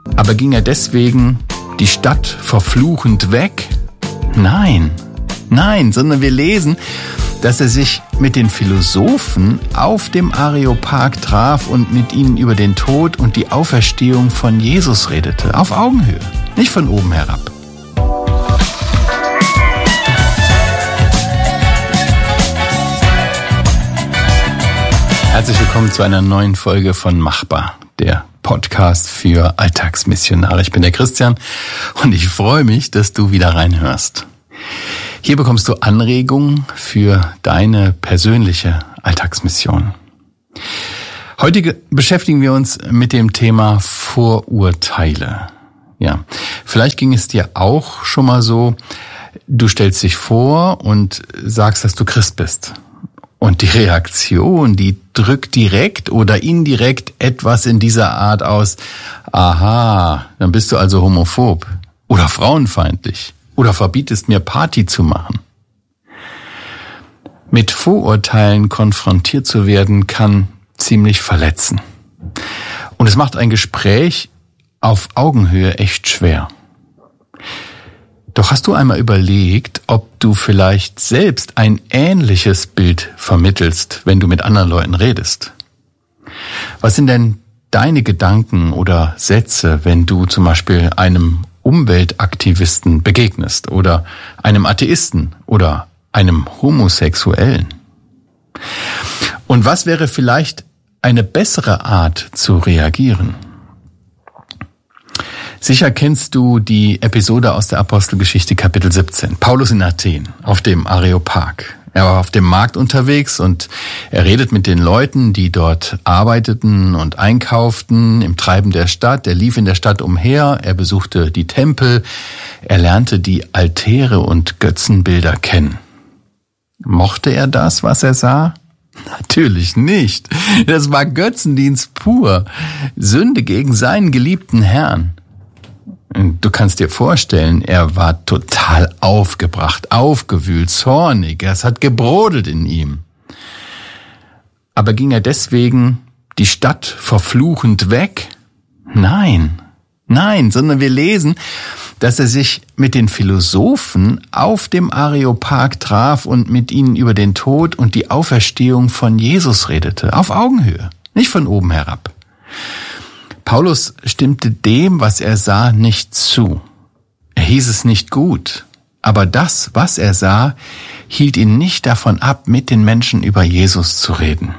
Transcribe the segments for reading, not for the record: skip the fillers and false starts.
Aber ging er deswegen die Stadt verfluchend weg? Nein, sondern wir lesen, dass er sich mit den Philosophen auf dem Areopag traf und mit ihnen über den Tod und die Auferstehung von Jesus redete. Auf Augenhöhe, nicht von oben herab. Herzlich willkommen zu einer neuen Folge von Machbar, der Podcast für Alltagsmissionare. Ich bin der Christian und ich freue mich, dass du wieder reinhörst. Hier bekommst du Anregungen für deine persönliche Alltagsmission. Heute beschäftigen wir uns mit dem Thema Vorurteile. Ja, vielleicht ging es dir auch schon mal so, du stellst dich vor und sagst, dass du Christ bist. Und die Reaktion, die drückt direkt oder indirekt etwas in dieser Art aus. Aha, dann bist du also homophob oder frauenfeindlich oder verbietest mir Party zu machen. Mit Vorurteilen konfrontiert zu werden, kann ziemlich verletzen. Und es macht ein Gespräch auf Augenhöhe echt schwer. Doch hast du einmal überlegt, ob du vielleicht selbst ein ähnliches Bild vermittelst, wenn du mit anderen Leuten redest? Was sind denn deine Gedanken oder Sätze, wenn du zum Beispiel einem Umweltaktivisten begegnest oder einem Atheisten oder einem Homosexuellen? Und was wäre vielleicht eine bessere Art zu reagieren? Sicher kennst du die Episode aus der Apostelgeschichte Kapitel 17. Paulus in Athen auf dem Areopag. Er war auf dem Markt unterwegs und er redet mit den Leuten, die dort arbeiteten und einkauften im Treiben der Stadt. Er lief in der Stadt umher, er besuchte die Tempel, er lernte die Altäre und Götzenbilder kennen. Mochte er das, was er sah? Natürlich nicht. Das war Götzendienst pur. Sünde gegen seinen geliebten Herrn. Du kannst dir vorstellen, er war total aufgebracht, aufgewühlt, zornig. Es hat gebrodelt in ihm. Aber ging er deswegen die Stadt verfluchend weg? Nein, sondern wir lesen, dass er sich mit den Philosophen auf dem Areopag traf und mit ihnen über den Tod und die Auferstehung von Jesus redete. Auf Augenhöhe, nicht von oben herab. Paulus stimmte dem, was er sah, nicht zu. Er hieß es nicht gut, aber das, was er sah, hielt ihn nicht davon ab, mit den Menschen über Jesus zu reden.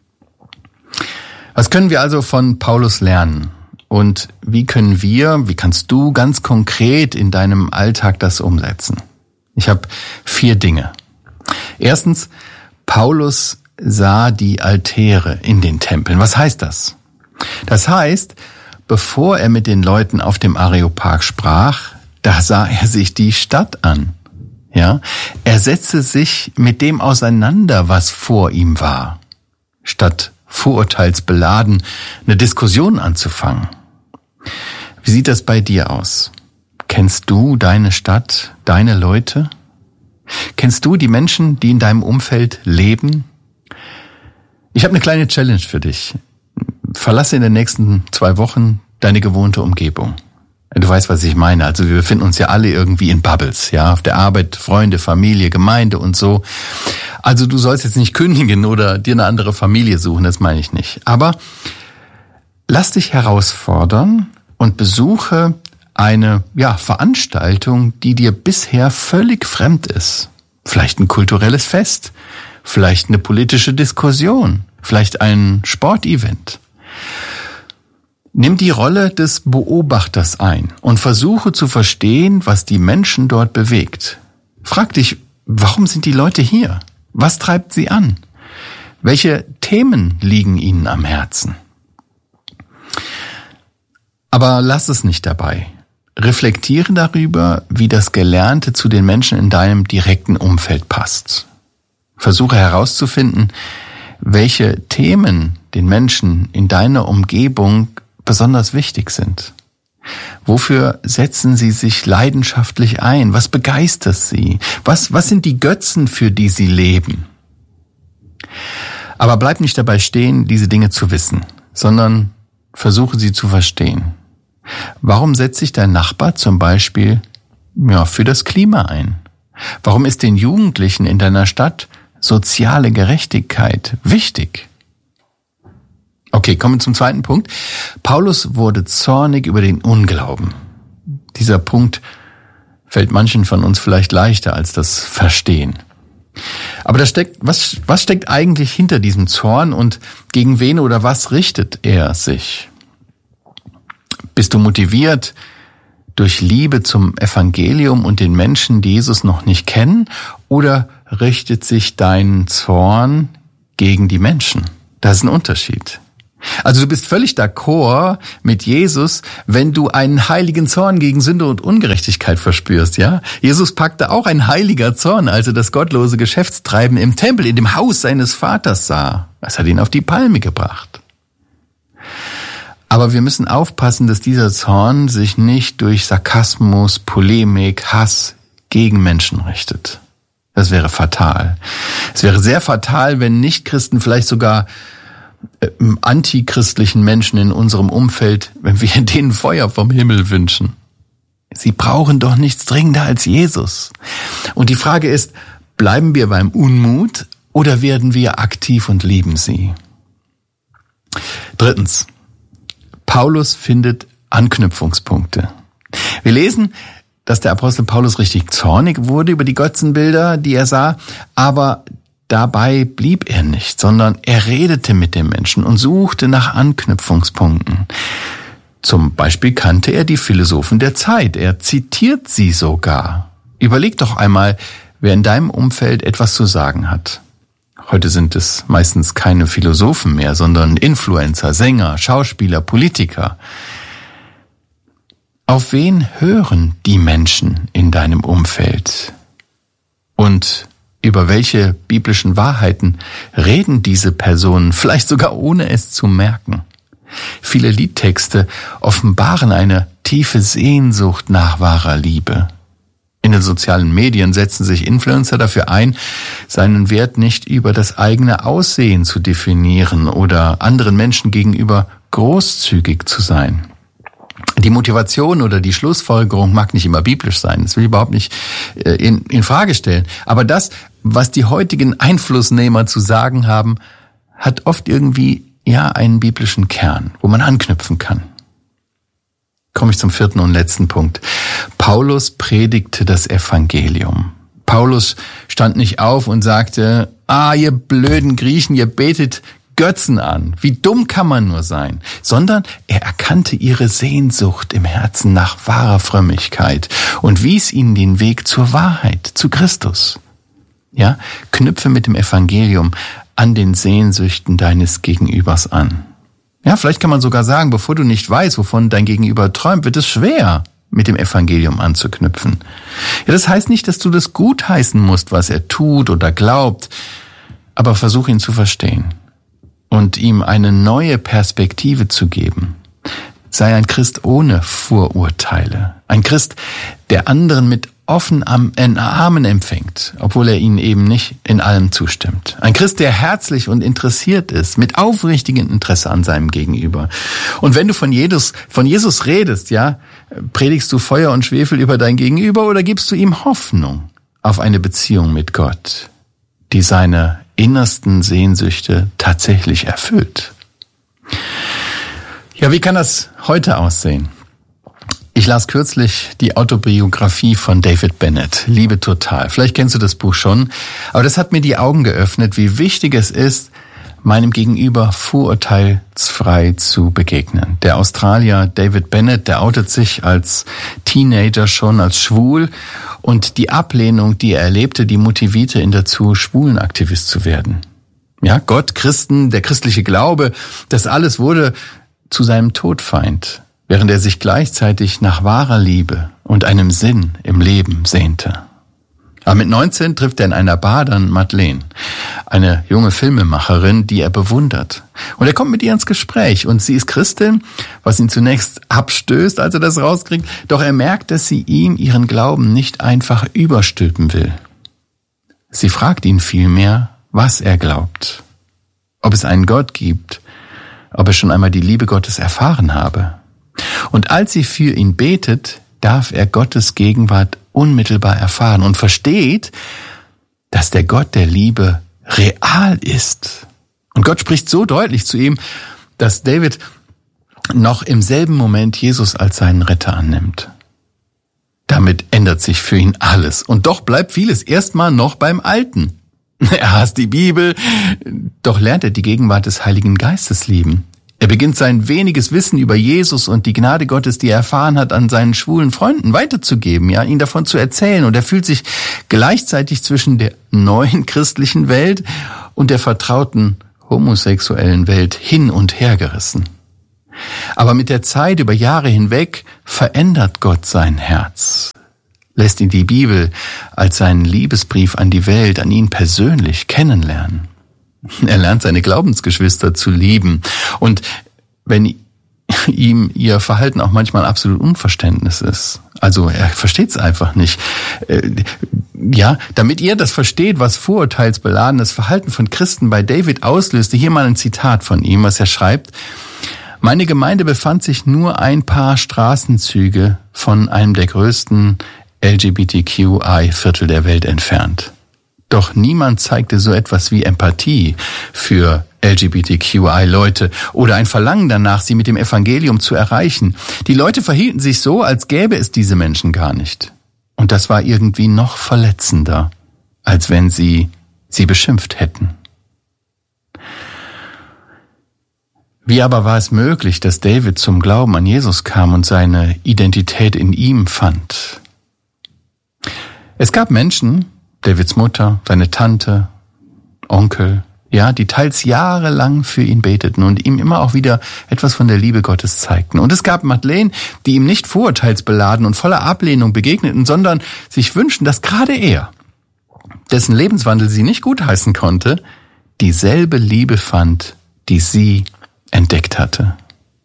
Was können wir also von Paulus lernen? Und wie kannst du ganz konkret in deinem Alltag das umsetzen? Ich habe 4 Dinge. Erstens, Paulus sah die Altäre in den Tempeln. Was heißt das? Das heißt, bevor er mit den Leuten auf dem Areopag sprach, da sah er sich die Stadt an. Ja, er setzte sich mit dem auseinander, was vor ihm war, statt vorurteilsbeladen eine Diskussion anzufangen. Wie sieht das bei dir aus? Kennst du deine Stadt, deine Leute? Kennst du die Menschen, die in deinem Umfeld leben? Ich habe eine kleine Challenge für dich. Verlasse in den nächsten 2 Wochen deine gewohnte Umgebung. Du weißt, was ich meine. Also wir befinden uns ja alle irgendwie in Bubbles, ja, auf der Arbeit, Freunde, Familie, Gemeinde und so. Also du sollst jetzt nicht kündigen oder dir eine andere Familie suchen, das meine ich nicht. Aber lass dich herausfordern und besuche eine Veranstaltung, die dir bisher völlig fremd ist. Vielleicht ein kulturelles Fest, vielleicht eine politische Diskussion, vielleicht ein Sportevent. Nimm die Rolle des Beobachters ein und versuche zu verstehen, was die Menschen dort bewegt. Frag dich, warum sind die Leute hier? Was treibt sie an? Welche Themen liegen ihnen am Herzen? Aber lass es nicht dabei. Reflektiere darüber, wie das Gelernte zu den Menschen in deinem direkten Umfeld passt. Versuche herauszufinden, welche Themen den Menschen in deiner Umgebung besonders wichtig sind. Wofür setzen sie sich leidenschaftlich ein? Was begeistert sie? Was sind die Götzen, für die sie leben? Aber bleib nicht dabei stehen, diese Dinge zu wissen, sondern versuche sie zu verstehen. Warum setzt sich dein Nachbar zum Beispiel für das Klima ein? Warum ist den Jugendlichen in deiner Stadt soziale Gerechtigkeit wichtig? Okay, kommen wir zum zweiten Punkt. Paulus wurde zornig über den Unglauben. Dieser Punkt fällt manchen von uns vielleicht leichter als das Verstehen. Aber was steckt eigentlich hinter diesem Zorn und gegen wen oder was richtet er sich? Bist du motiviert durch Liebe zum Evangelium und den Menschen, die Jesus noch nicht kennen, oder richtet sich dein Zorn gegen die Menschen? Das ist ein Unterschied. Also du bist völlig d'accord mit Jesus, wenn du einen heiligen Zorn gegen Sünde und Ungerechtigkeit verspürst, ja? Jesus packte auch ein heiliger Zorn, als er das gottlose Geschäftstreiben im Tempel, in dem Haus seines Vaters sah. Das hat ihn auf die Palme gebracht. Aber wir müssen aufpassen, dass dieser Zorn sich nicht durch Sarkasmus, Polemik, Hass gegen Menschen richtet. Das wäre fatal. Es wäre sehr fatal, wenn Nichtchristen, vielleicht sogar antichristlichen Menschen in unserem Umfeld, wenn wir denen Feuer vom Himmel wünschen. Sie brauchen doch nichts dringender als Jesus. Und die Frage ist, bleiben wir beim Unmut oder werden wir aktiv und lieben sie? Drittens, Paulus findet Anknüpfungspunkte. Wir lesen, dass der Apostel Paulus richtig zornig wurde über die Götzenbilder, die er sah, aber dabei blieb er nicht, sondern er redete mit den Menschen und suchte nach Anknüpfungspunkten. Zum Beispiel kannte er die Philosophen der Zeit. Er zitiert sie sogar. Überleg doch einmal, wer in deinem Umfeld etwas zu sagen hat. Heute sind es meistens keine Philosophen mehr, sondern Influencer, Sänger, Schauspieler, Politiker. Auf wen hören die Menschen in deinem Umfeld? Und über welche biblischen Wahrheiten reden diese Personen, vielleicht sogar ohne es zu merken? Viele Liedtexte offenbaren eine tiefe Sehnsucht nach wahrer Liebe. In den sozialen Medien setzen sich Influencer dafür ein, seinen Wert nicht über das eigene Aussehen zu definieren oder anderen Menschen gegenüber großzügig zu sein. Die Motivation oder die Schlussfolgerung mag nicht immer biblisch sein, das will ich überhaupt nicht in Frage stellen. Aber das, was die heutigen Einflussnehmer zu sagen haben, hat oft irgendwie einen biblischen Kern, wo man anknüpfen kann. Komme ich zum vierten und letzten Punkt. Paulus predigte das Evangelium. Paulus stand nicht auf und sagte, ihr blöden Griechen, ihr betet Götzen an. Wie dumm kann man nur sein? Sondern er erkannte ihre Sehnsucht im Herzen nach wahrer Frömmigkeit und wies ihnen den Weg zur Wahrheit, zu Christus. Ja, knüpfe mit dem Evangelium an den Sehnsüchten deines Gegenübers an. Ja, vielleicht kann man sogar sagen, bevor du nicht weißt, wovon dein Gegenüber träumt, wird es schwer, mit dem Evangelium anzuknüpfen. Ja, das heißt nicht, dass du das gutheißen musst, was er tut oder glaubt, aber versuch ihn zu verstehen und ihm eine neue Perspektive zu geben. Sei ein Christ ohne Vorurteile. Ein Christ, der anderen mit offenen Armen empfängt, obwohl er ihnen eben nicht in allem zustimmt. Ein Christ, der herzlich und interessiert ist, mit aufrichtigem Interesse an seinem Gegenüber. Und wenn du von Jesus redest, predigst du Feuer und Schwefel über dein Gegenüber oder gibst du ihm Hoffnung auf eine Beziehung mit Gott, die seine innersten Sehnsüchte tatsächlich erfüllt? Ja, wie kann das heute aussehen? Ich las kürzlich die Autobiografie von David Bennett, Liebe total. Vielleicht kennst du das Buch schon, aber das hat mir die Augen geöffnet, wie wichtig es ist, meinem Gegenüber vorurteilsfrei zu begegnen. Der Australier David Bennett, der outet sich als Teenager schon als schwul und die Ablehnung, die er erlebte, die motivierte ihn dazu, Schwulenaktivist zu werden. Ja, Gott, Christen, der christliche Glaube, das alles wurde zu seinem Todfeind, während er sich gleichzeitig nach wahrer Liebe und einem Sinn im Leben sehnte. Aber mit 19 trifft er in einer Bar dann Madeleine, eine junge Filmemacherin, die er bewundert. Und er kommt mit ihr ins Gespräch und sie ist Christin, was ihn zunächst abstößt, als er das rauskriegt. Doch er merkt, dass sie ihm ihren Glauben nicht einfach überstülpen will. Sie fragt ihn vielmehr, was er glaubt, ob es einen Gott gibt, ob er schon einmal die Liebe Gottes erfahren habe. Und als sie für ihn betet, darf er Gottes Gegenwart unmittelbar erfahren und versteht, dass der Gott der Liebe real ist. Und Gott spricht so deutlich zu ihm, dass David noch im selben Moment Jesus als seinen Retter annimmt. Damit ändert sich für ihn alles. Und doch bleibt vieles erstmal noch beim Alten. Er hasst die Bibel, doch lernt er die Gegenwart des Heiligen Geistes lieben. Er beginnt sein weniges Wissen über Jesus und die Gnade Gottes, die er erfahren hat, an seinen schwulen Freunden weiterzugeben, ja, ihnen davon zu erzählen. Und er fühlt sich gleichzeitig zwischen der neuen christlichen Welt und der vertrauten homosexuellen Welt hin und her gerissen. Aber mit der Zeit, über Jahre hinweg, verändert Gott sein Herz, lässt ihn die Bibel als seinen Liebesbrief an die Welt, an ihn persönlich kennenlernen. Er lernt seine Glaubensgeschwister zu lieben. Und wenn ihm ihr Verhalten auch manchmal absolut Unverständnis ist, also er versteht es einfach nicht, damit ihr das versteht, was vorurteilsbeladenes Verhalten von Christen bei David auslöste, hier mal ein Zitat von ihm, was er schreibt: Meine Gemeinde befand sich nur ein paar Straßenzüge von einem der größten LGBTQI-Viertel der Welt entfernt. Doch niemand zeigte so etwas wie Empathie für LGBTQI-Leute oder ein Verlangen danach, sie mit dem Evangelium zu erreichen. Die Leute verhielten sich so, als gäbe es diese Menschen gar nicht. Und das war irgendwie noch verletzender, als wenn sie beschimpft hätten. Wie aber war es möglich, dass David zum Glauben an Jesus kam und seine Identität in ihm fand? Es gab Menschen, Davids Mutter, seine Tante, Onkel, die teils jahrelang für ihn beteten und ihm immer auch wieder etwas von der Liebe Gottes zeigten. Und es gab Madeleine, die ihm nicht vorurteilsbeladen und voller Ablehnung begegneten, sondern sich wünschten, dass gerade er, dessen Lebenswandel sie nicht gutheißen konnte, dieselbe Liebe fand, die sie entdeckt hatte.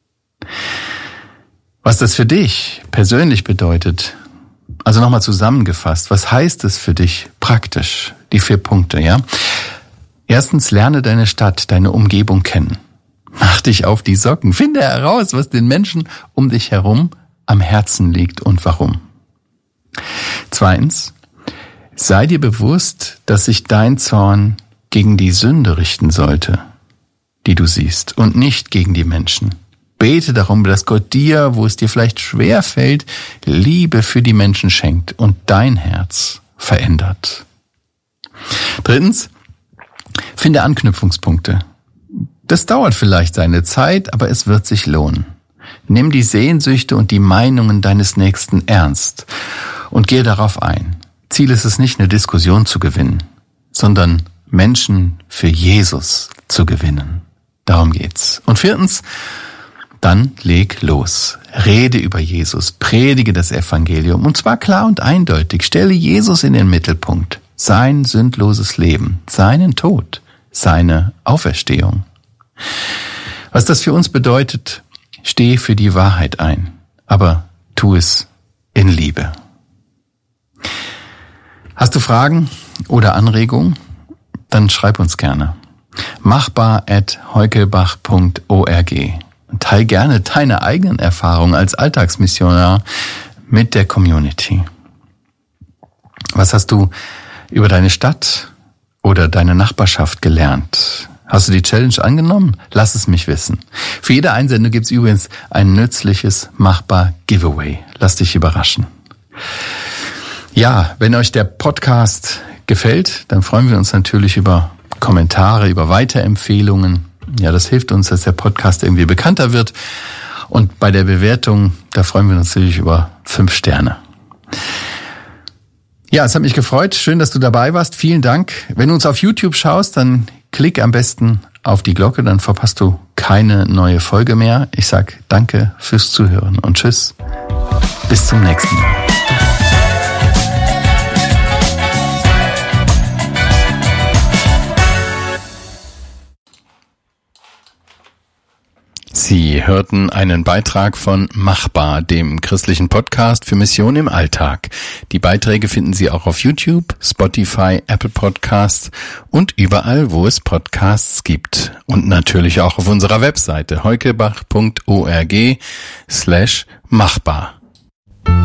Was das für dich persönlich bedeutet, also nochmal zusammengefasst, was heißt es für dich praktisch? Die 4 Punkte, ja? Erstens, lerne deine Stadt, deine Umgebung kennen. Mach dich auf die Socken, finde heraus, was den Menschen um dich herum am Herzen liegt und warum. Zweitens, sei dir bewusst, dass sich dein Zorn gegen die Sünde richten sollte, die du siehst, und nicht gegen die Menschen. Bete darum, dass Gott dir, wo es dir vielleicht schwer fällt, Liebe für die Menschen schenkt und dein Herz verändert. Drittens, finde Anknüpfungspunkte. Das dauert vielleicht seine Zeit, aber es wird sich lohnen. Nimm die Sehnsüchte und die Meinungen deines Nächsten ernst und gehe darauf ein. Ziel ist es nicht, eine Diskussion zu gewinnen, sondern Menschen für Jesus zu gewinnen. Darum geht's. Und viertens, dann leg los. Rede über Jesus, predige das Evangelium, und zwar klar und eindeutig. Stelle Jesus in den Mittelpunkt. Sein sündloses Leben, seinen Tod, seine Auferstehung. Was das für uns bedeutet, steh für die Wahrheit ein, aber tu es in Liebe. Hast du Fragen oder Anregungen? Dann schreib uns gerne. machbar@heukelbach.org. Und teil gerne deine eigenen Erfahrungen als Alltagsmissionar mit der Community. Was hast du über deine Stadt oder deine Nachbarschaft gelernt? Hast du die Challenge angenommen? Lass es mich wissen. Für jede Einsendung gibt's übrigens ein nützliches Machbar-Giveaway. Lass dich überraschen. Ja, wenn euch der Podcast gefällt, dann freuen wir uns natürlich über Kommentare, über Weiterempfehlungen. Ja, das hilft uns, dass der Podcast irgendwie bekannter wird. Und bei der Bewertung, da freuen wir uns natürlich über 5 Sterne. Ja, es hat mich gefreut. Schön, dass du dabei warst. Vielen Dank. Wenn du uns auf YouTube schaust, dann klick am besten auf die Glocke, dann verpasst du keine neue Folge mehr. Ich sag danke fürs Zuhören und tschüss. Bis zum nächsten Mal. Sie hörten einen Beitrag von Machbar, dem christlichen Podcast für Mission im Alltag. Die Beiträge finden Sie auch auf YouTube, Spotify, Apple Podcasts und überall, wo es Podcasts gibt. Und natürlich auch auf unserer Webseite heukebach.org/machbar.